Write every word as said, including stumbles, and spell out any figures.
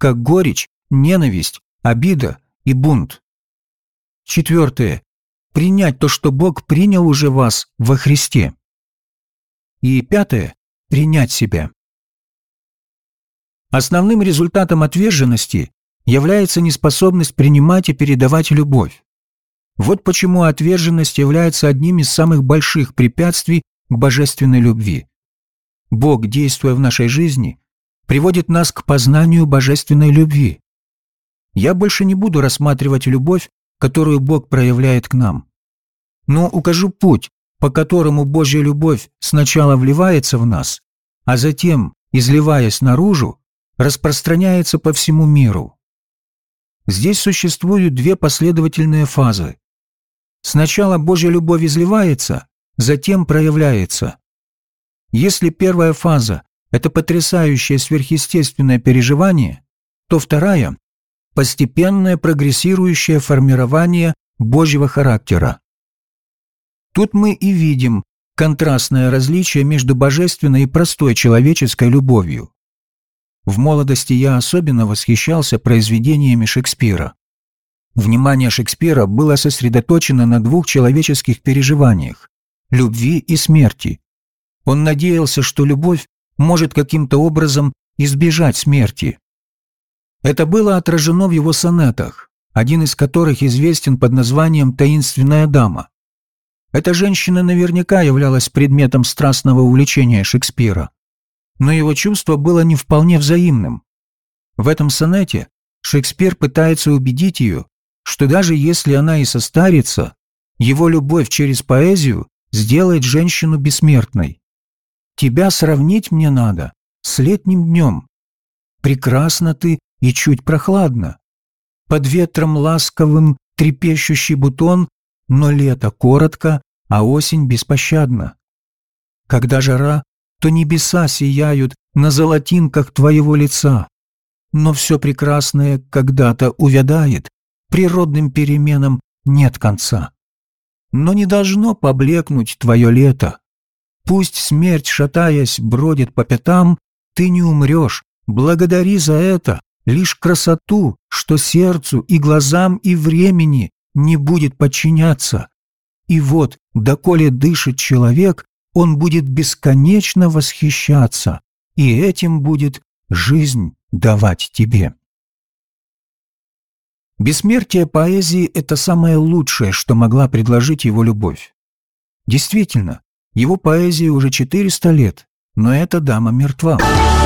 как горечь, ненависть, обида и бунт. Четвертое. Принять то, что Бог принял уже вас во Христе. И пятое. Принять себя. Основным результатом отверженности является неспособность принимать и передавать любовь. Вот почему отверженность является одним из самых больших препятствий к божественной любви. Бог, действуя в нашей жизни, приводит нас к познанию божественной любви. Я больше не буду рассматривать любовь, которую Бог проявляет к нам, но укажу путь, по которому Божья любовь сначала вливается в нас, а затем, изливаясь наружу, распространяется по всему миру. Здесь существуют две последовательные фазы. Сначала Божья любовь изливается, затем проявляется. Если первая фаза – это потрясающее сверхъестественное переживание, то вторая – постепенное прогрессирующее формирование Божьего характера. Тут мы и видим контрастное различие между божественной и простой человеческой любовью. В молодости я особенно восхищался произведениями Шекспира. Внимание Шекспира было сосредоточено на двух человеческих переживаниях – любви и смерти. Он надеялся, что любовь может каким-то образом избежать смерти. Это было отражено в его сонетах, один из которых известен под названием «Таинственная дама». Эта женщина наверняка являлась предметом страстного увлечения Шекспира, но его чувство было не вполне взаимным. В этом сонете Шекспир пытается убедить ее, что даже если она и состарится, его любовь через поэзию сделает женщину бессмертной. «Тебя сравнить мне надо с летним днем. Прекрасна ты и чуть прохладно. Под ветром ласковым трепещущий бутон, но лето коротко, а осень беспощадна. Когда жара, то небеса сияют на золотинках твоего лица, но все прекрасное когда-то увядает, природным переменам нет конца. Но не должно поблекнуть твое лето. Пусть смерть, шатаясь, бродит по пятам, ты не умрешь, благодари за это лишь красоту, что сердцу и глазам и времени не будет подчиняться. И вот, доколе дышит человек, он будет бесконечно восхищаться, и этим будет жизнь давать тебе». Бессмертие поэзии – это самое лучшее, что могла предложить его любовь. Действительно, его поэзии уже четыреста лет, но эта дама мертва.